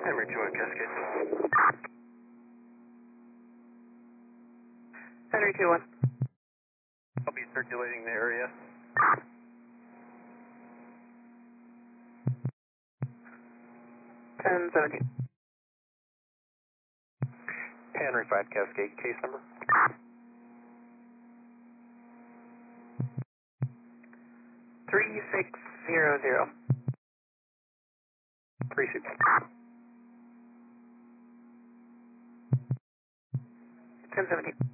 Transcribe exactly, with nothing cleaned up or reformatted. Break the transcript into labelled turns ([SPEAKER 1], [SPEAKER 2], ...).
[SPEAKER 1] Henry two one Cascade.
[SPEAKER 2] Henry two one.
[SPEAKER 1] I'll be circulating the area.
[SPEAKER 2] ten seventeen.
[SPEAKER 1] Henry five Cascade, case number?
[SPEAKER 2] three six zero zero.
[SPEAKER 1] three six.
[SPEAKER 2] ten seventeen.